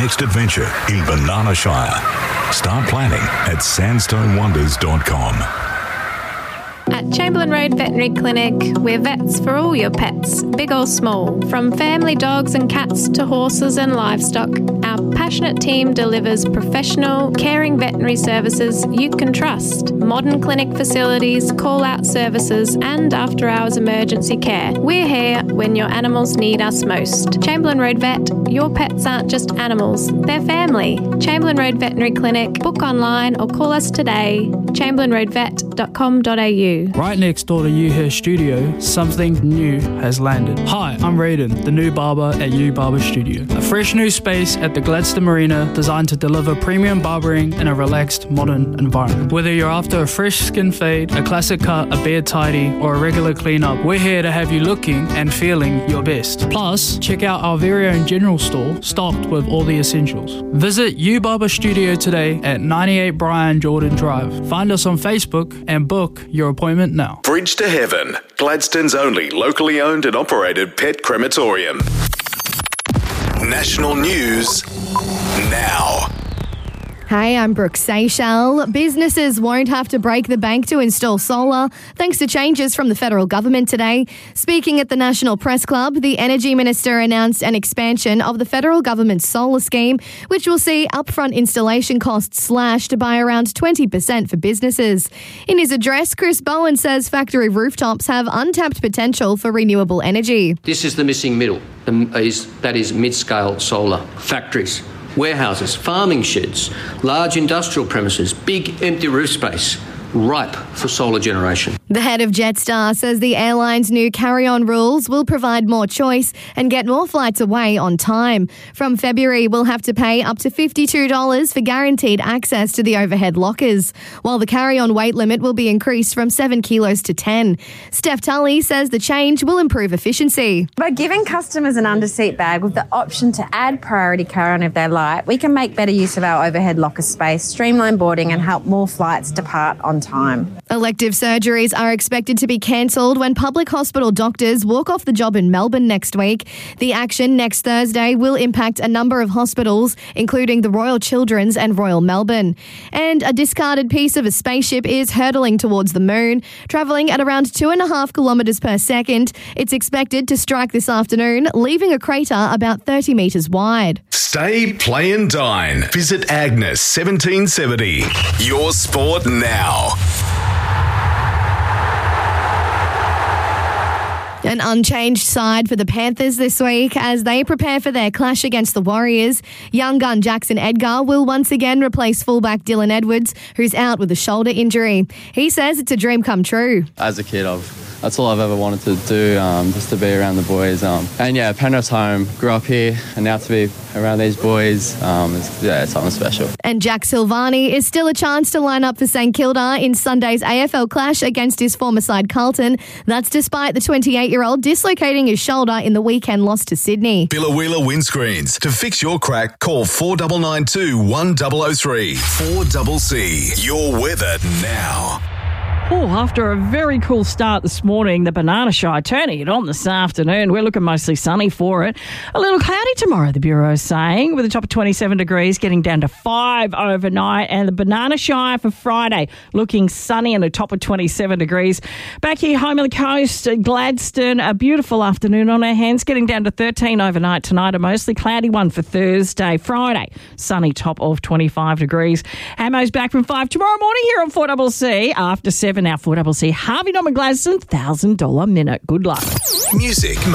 next adventure in Banana Shire. Start planning at sandstonewonders.com. At Chamberlain Road Veterinary Clinic, we're vets for all your pets, big or small. From family dogs and cats to horses and livestock, our passionate team delivers professional, caring veterinary services you can trust. Modern clinic facilities, call-out services and after-hours emergency care. We're here when your animals need us most. Chamberlain Road Vet, your pets aren't just animals, they're family. Chamberlain Road Veterinary Clinic. Book online or call us today. chamberlainroadvet.com.au. Right next door to You Hair Studio, something new has landed. Hi, I'm Raiden, the new barber at You Barber Studio. A fresh new space at the Gladstone Marina designed to deliver premium barbering in a relaxed, modern environment. Whether you're after a fresh skin fade, a classic cut, a beard tidy, or a regular cleanup, we're here to have you looking and feeling your best. Plus, check out our very own general store, stocked with all the essentials. Visit You Barber Studio today at 98 Brian Jordan Drive. Find us on Facebook and book your appointment now. Bridge to Heaven, Gladstone's only locally owned and operated pet crematorium. National news now. Hey, I'm Brooke Seychelles. Businesses won't have to break the bank to install solar, thanks to changes from the federal government today. Speaking at the National Press Club, the Energy Minister announced an expansion of the federal government's solar scheme, which will see upfront installation costs slashed by around 20% for businesses. In his address, Chris Bowen says factory rooftops have untapped potential for renewable energy. This is the missing middle, that is mid-scale solar factories, warehouses, farming sheds, large industrial premises, big empty roof space, ripe for solar generation. The head of Jetstar says the airline's new carry-on rules will provide more choice and get more flights away on time. From February, we'll have to pay up to $52 for guaranteed access to the overhead lockers, while the carry-on weight limit will be increased from 7 kilos to 10. Steph Tully says the change will improve efficiency. By giving customers an under-seat bag with the option to add priority carry-on if they like, we can make better use of our overhead locker space, streamline boarding and help more flights depart on time. Elective surgeries are expected to be cancelled when public hospital doctors walk off the job in Melbourne next week. The action next Thursday will impact a number of hospitals, including the Royal Children's and Royal Melbourne. And a discarded piece of a spaceship is hurtling towards the moon, travelling at around 2.5 kilometres per second. It's expected to strike this afternoon, leaving a crater about 30 metres wide. Stay, play and dine. Visit Agnes 1770. Your sport now. An unchanged side for the Panthers this week as they prepare for their clash against the Warriors. Young gun Jackson Edgar will once again replace fullback Dylan Edwards, who's out with a shoulder injury. He says it's a dream come true. As a kid, that's all I've ever wanted to do, just to be around the boys. And yeah, Penrith's home, grew up here, and now to be around these boys, it's something special. And Jack Silvani is still a chance to line up for St Kilda in Sunday's AFL clash against his former side Carlton. That's despite the 28-year-old dislocating his shoulder in the weekend loss to Sydney. Billa Windscreens. To fix your crack, call 4992 1003. 4CC. Your weather now. Oh, after a very cool start this morning, the Banana Shire turning it on this afternoon. We're looking mostly sunny for it. A little cloudy tomorrow, the Bureau is saying, with a top of 27 degrees, getting down to 5 overnight. And the Banana Shire for Friday, looking sunny and a top of 27 degrees. Back here, home on the coast, Gladstone, a beautiful afternoon on our hands, getting down to 13 overnight tonight. A mostly cloudy one for Thursday. Friday, sunny top of 25 degrees. Ammo's back from 5 tomorrow morning here on 4CC after 7. Now 4CC, Harvey Norman Gladstone, $1,000 minute. Good luck. Music